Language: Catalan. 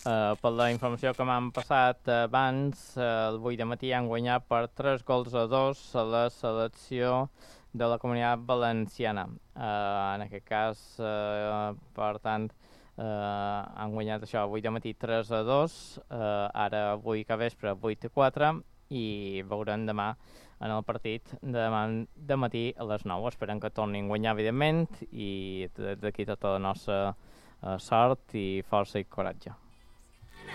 Per la informació que m'han passat abans, avui de matí han guanyat per 3-2 a la selecció de la Comunitat Valenciana. En aquest cas, per tant, han guanyat això avui de matí 3-2, ara avui que vespre 8-4, i veurem demà en el partit de matí a les 9. Esperem que tornin a guanyar, evidentment, i d'aquí tota la nostra sort i força i coratge.